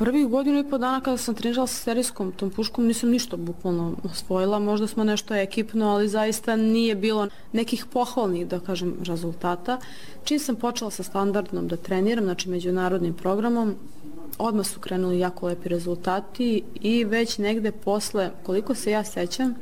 Prvih godinu i po dana kada sam trenirala sa serijskom tom puškom nisam ništa bukvalno osvojila, možda smo nešto ekipno, ali zaista nije bilo nekih pohvalnih, da kažem, rezultata. Čim sam počela sa standardnom da treniram, znači međunarodnim programom, odmah su krenuli jako lepi rezultati i već negde posle, koliko se ja sećam,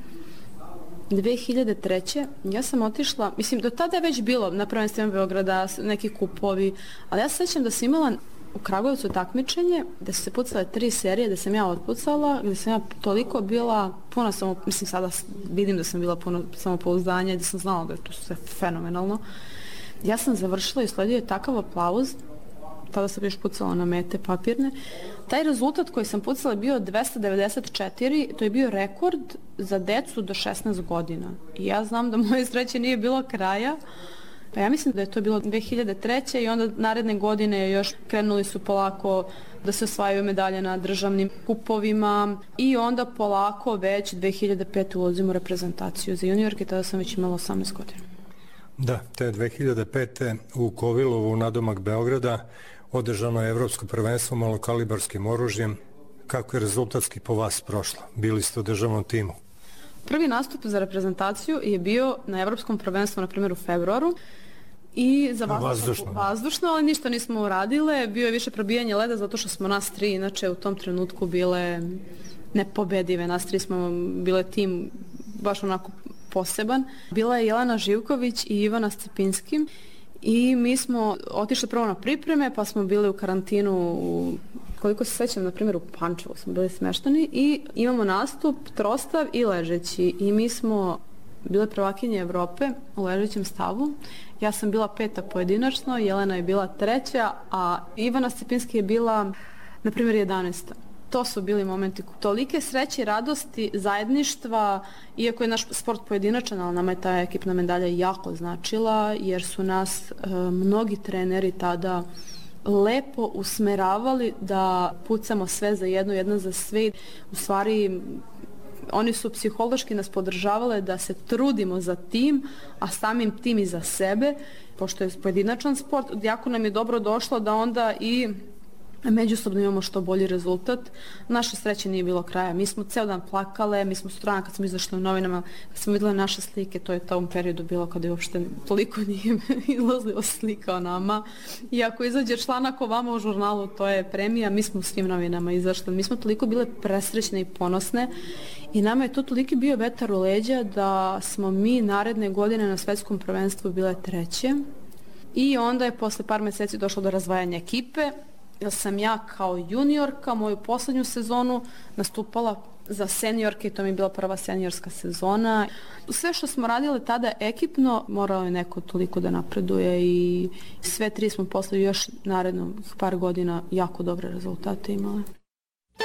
2003. ja sam otišla, mislim do tada je već bilo na prvenstvima Beograda neki kupovi, ali ja se sećam da sam imala u Kragujevcu takmičenje gde su se pucale 3 serije, gde sam ja otpucala, gde sam ja toliko bila puno mislim sada vidim da sam bila puno samopouzdanja i da sam znala da je to sve fenomenalno. Ja sam završila i sledio je takav aplauz, tada sam još pucala na mete papirne. Taj rezultat koji sam pucala je bio 294, to je bio rekord za decu do 16 godina. I ja znam da moje sreće nije bilo kraja, pa ja mislim da je to bilo 2003. i onda naredne godine još krenuli su polako da se osvajaju medalje na državnim kupovima i onda polako već 2005. ulazimo u reprezentaciju za juniorke, tada sam već imala 18 godina. Da, te 2005. u Kovilovu nadomak Beograda održano je evropsko prvenstvo malokalibarskim oružjem. Kako je rezultatski po vas prošlo? Bili ste u državnom timu. Prvi nastup za reprezentaciju je bio na evropskom prvenstvu, na primjer u februaru, i za vazdušno, ali ništa nismo uradile. Bio je više probijanje leda zato što smo nas 3 inače u tom trenutku bile nepobedive. Nas 3 smo bile tim baš onako poseban. Bila je Jelena Živković i Ivana Scepinski i mi smo otišli prvo na pripreme, pa smo bili u karantinu koliko se sećam, na primjer u Pančevu smo bili smeštani i imamo nastup trostav i ležeći i mi smo bile prvakinje Evrope u ležećem stavu. Ja sam bila 5. pojedinačno, Jelena je bila 3. a Ivana Scepinski je bila, na primjer, 11. To su bili momenti tolike sreće, radosti, zajedništva, iako je naš sport pojedinačan, ali nama je ta ekipna medalja jako značila, jer su nas mnogi treneri tada lepo usmeravali da pucamo sve za jedno, jedna za sve. U stvari, oni su psihološki nas podržavale da se trudimo za tim, a samim tim i za sebe, pošto je pojedinačan sport. Jako nam je dobro došlo da onda i međusobno imamo što bolji rezultat. Naše sreće nije bilo kraja. Mi smo ceo dan plakale, mi smo sutradan kad smo izašli u novinama, kad smo vidjeli naše slike, to je u tom periodu bilo kada je uopšte toliko nije izlazila slika o nama. I ako izađe članak o vama u žurnalu, to je premija, mi smo u svim novinama izašli. Mi smo toliko bile presrećne i ponosne i nama je to toliki bio vetar u leđa da smo mi naredne godine na svetskom prvenstvu bile 3. I onda je posle par meseci došlo do razdvajanja ekipe. Jer sam ja kao juniorka moju poslednju sezonu nastupala za seniorke i to mi je bila prva seniorska sezona. Sve što smo radile tada ekipno, moralo je neko toliko da napreduje i sve 3 smo posle još naredno par godina jako dobre rezultate imale.